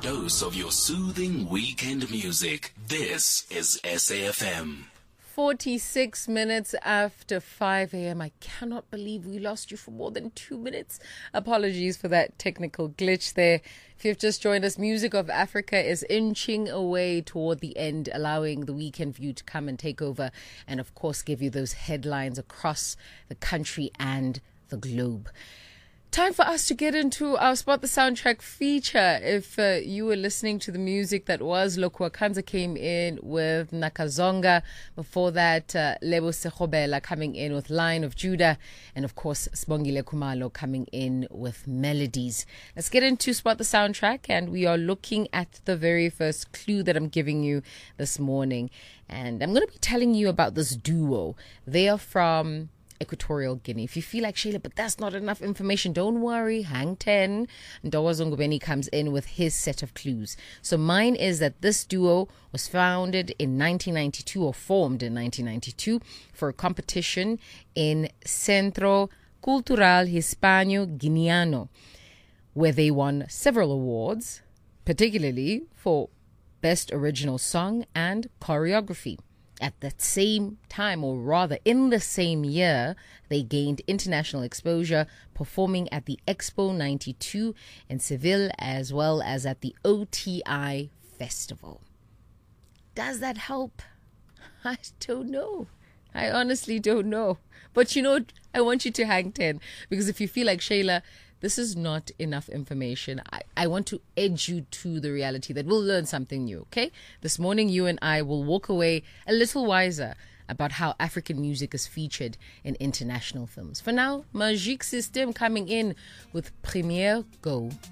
dose of your soothing weekend music. This is SAFM. 46 minutes after 5 a.m. I cannot believe we lost you for more than 2 minutes. Apologies for that technical glitch there. If you've just joined us, Music of Africa is inching away toward the end, allowing the weekend view to come and take over and, of course, give you those headlines across the country and the globe. Time for us to get into our Spot the Soundtrack feature. If you were listening to the music that was, Lokua Kanza came in with Nakazonga. Before that, Lebo Sechobela coming in with Lion of Judah. And of course, Sibongile Khumalo coming in with Melodies. Let's get into Spot the Soundtrack. And we are looking at the very first clue that I'm giving you this morning. And I'm going to be telling you about this duo. They are from Equatorial Guinea. If you feel like, Shayla, but that's not enough information, don't worry, hang 10. Ndowa Zongobeni comes in with his set of clues. So mine is that this duo was founded in 1992 or formed in 1992 for a competition in Centro Cultural Hispano Guineano, where they won several awards, particularly for Best Original Song and Choreography. At that same time, or rather in the same year, they gained international exposure, performing at the Expo 92 in Seville as well as at the OTI Festival. Does that help? I don't know. I honestly don't know. But you know, I want you to hang 10, because if you feel like, Shayla, this is not enough information, I want to edge you to the reality that we'll learn something new, okay? This morning, you and I will walk away a little wiser about how African music is featured in international films. For now, Magic System coming in with Premiere Go.